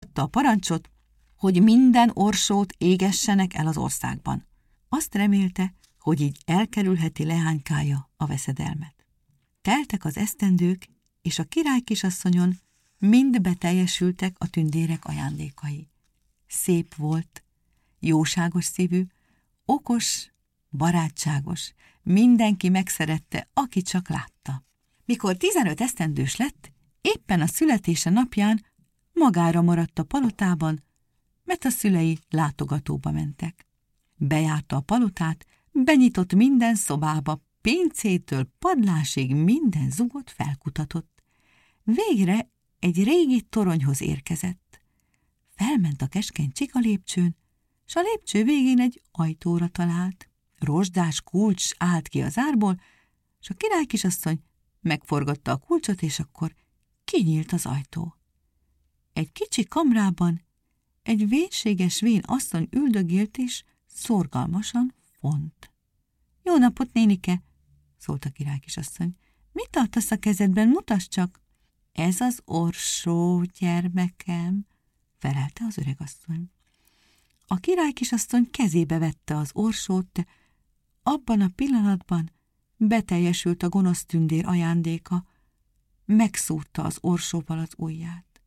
megadta a parancsot, hogy minden orsót égessenek el az országban. Azt remélte, hogy így elkerülheti leánykája a veszedelmet. Teltek az esztendők, és a király kisasszonyon mind beteljesültek a tündérek ajándékai. Szép volt, jóságos szívű, okos, barátságos, mindenki megszerette, aki csak látta. Mikor 15 esztendős lett, éppen a születése napján magára maradt a palotában, mert a szülei látogatóba mentek. Bejárta a palotát, benyitott minden szobába, pincétől padlásig minden zugot felkutatott. Végre egy régi toronyhoz érkezett. Felment a keskeny csika lépcsőn, s a lépcső végén egy ajtóra talált. Rozsdás kulcs állt ki az árból, s a király kisasszony megforgatta a kulcsot, és akkor kinyílt az ajtó. Egy kicsi kamrában egy vénséges vén asszony üldögélt, és szorgalmasan font. Jó napot, nénike! Szólt a király kisasszony. Mit tartasz a kezedben? Mutasd csak! Ez az orsó, gyermekem, felelte az öregasszony. A király kisasszony kezébe vette az orsót, de abban a pillanatban beteljesült a gonosz tündér ajándéka, megszúrta az orsóval az ujját.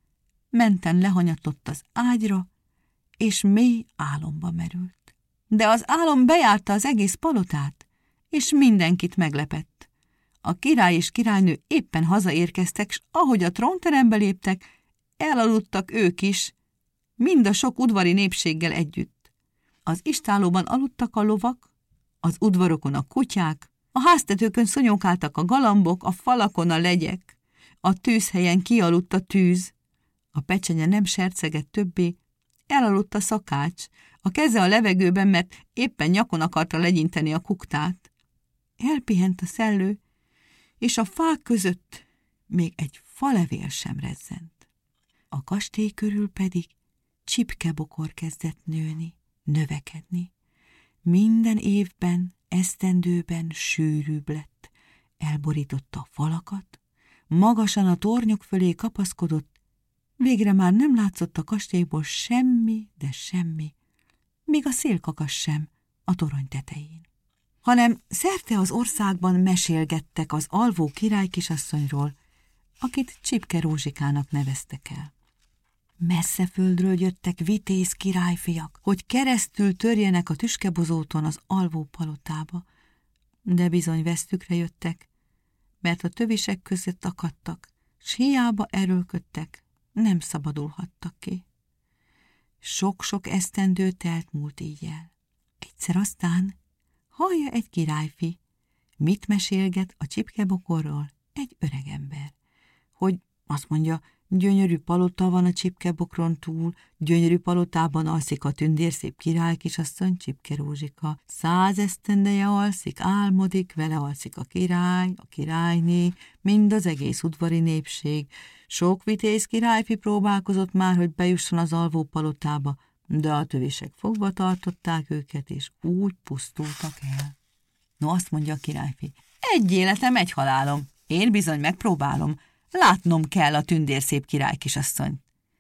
Menten lehanyatlott az ágyra, és mély álomba merült. De az álom bejárta az egész palotát, és mindenkit meglepett. A király és királynő éppen hazaérkeztek, s ahogy a trónterembe léptek, elaludtak ők is, mind a sok udvari népséggel együtt. Az istállóban aludtak a lovak, az udvarokon a kutyák, a háztetőkön szonyókáltak a galambok, a falakon a legyek, a tűzhelyen kialudt a tűz, a pecsenye nem sercegett többé, elaludt a szakács, a keze a levegőben, mert éppen nyakon akarta legyinteni a kuktát. Elpihent a szellő, és a fák között még egy falevél sem rezzent. A kastély körül pedig csipkebokor kezdett nőni, növekedni. Minden évben, esztendőben sűrűbb lett, elborította a falakat, magasan a tornyok fölé kapaszkodott, végre már nem látszott a kastélyból semmi, de semmi, még a szélkakas sem a torony tetején. Hanem szerte az országban mesélgettek az alvó király kisasszonyról, akit Csipke Rózsikának neveztek el. Messze földről jöttek vitéz királyfiak, hogy keresztül törjenek a tüskebozóton az alvó palotába, de bizony vesztükre jöttek, mert a tövisek között akadtak, s hiába erőlködtek, nem szabadulhattak ki. Sok-sok esztendő telt múlt így el. Egyszer aztán hallja egy királyfi, mit mesélget a csipkebokorról egy öregember, hogy azt mondja, gyönyörű palota van a csipkebokron túl, gyönyörű palotában alszik a tündérszép király kisasszony, Csipke Rózsika. 100 esztendeje alszik, álmodik, vele alszik a király, a királyné, mind az egész udvari népség. Sok vitéz királyfi próbálkozott már, hogy bejusson az alvó palotába, de a tövisek fogva tartották őket, és úgy pusztultak el. No, azt mondja a királyfi, egy életem, egy halálom, én bizony megpróbálom, látnom kell a tündérszép király kisasszonyt.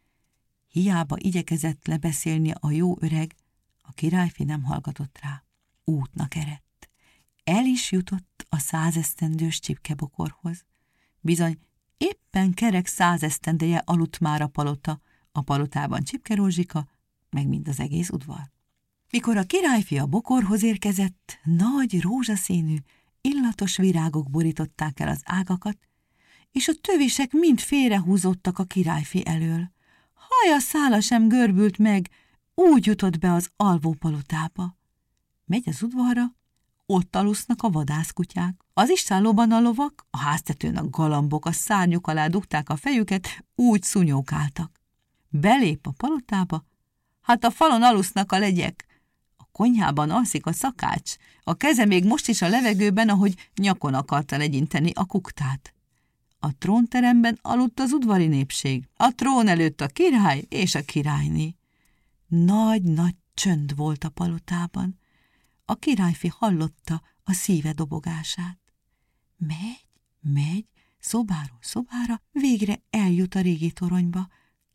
Hiába igyekezett lebeszélni a jó öreg, a királyfi nem hallgatott rá. Útnak eredt. El is jutott a 100 esztendős csipkebokorhoz. Bizony, éppen kerek 100 esztendeje aludt már a palotában Csipke Rózsika, meg mind az egész udvar. Mikor a királyfi a bokorhoz érkezett, nagy rózsaszínű, illatos virágok borították el az ágakat, és a tövisek mind félrehúzódtak a királyfi elől. Haja szála sem görbült meg, úgy jutott be az alvó palotába. Megy az udvarra, ott alusznak a vadászkutyák. Az istállóban a lovak, a háztetőn a galambok a szárnyuk alá dugták a fejüket, úgy szunyókáltak. Belép a palotába, hát a falon alusznak a legyek. A konyhában alszik a szakács, a keze még most is a levegőben, ahogy nyakon akarta legyinteni a kuktát. A trónteremben aludt az udvari népség, a trón előtt a király és a királyné. Nagy-nagy csönd volt a palotában. A királyfi hallotta a szíve dobogását. Megy, szobáról szobára, végre eljut a régi toronyba.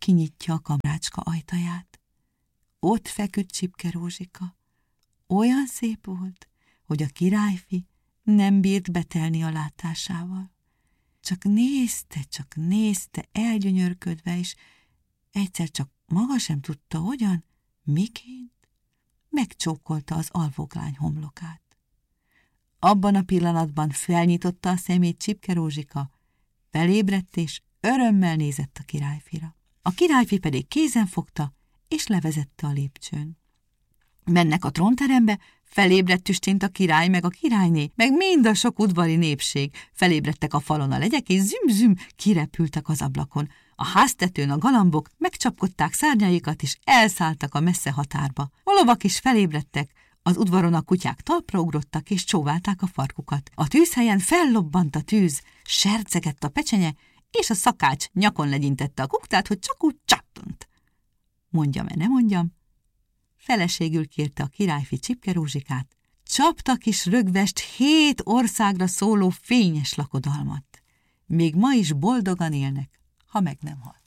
kinyitja a kamrácska ajtaját. Ott feküdt Csipke Rózsika. Olyan szép volt, hogy a királyfi nem bírt betelni a látásával. Csak nézte, elgyönyörködve, és egyszer csak maga sem tudta, hogyan, miként, megcsókolta az alvóklány homlokát. Abban a pillanatban felnyitotta a szemét Csipke Rózsika, felébredt, és örömmel nézett a királyfira. A királyfi pedig kézen fogta, és levezette a lépcsőn. Mennek a trónterembe, felébredt tüstént a király, meg a királyné, meg mind a sok udvari népség. Felébredtek a falon a legyek, és züm-züm kirepültek az ablakon. A háztetőn a galambok megcsapkodták szárnyaikat, és elszálltak a messze határba. A lovak is felébredtek, az udvaron a kutyák talpra ugrottak, és csóválták a farkukat. A tűzhelyen fellobbant a tűz, sercegett a pecsenye, és a szakács nyakon legyintette a kuktát, hogy csak úgy csattant. Mondjam-e, ne mondjam? Feleségül kérte a királyfi Csipke Rózsikát. Csaptak is rögvest 7 országra szóló fényes lakodalmat. Még ma is boldogan élnek, ha meg nem halt.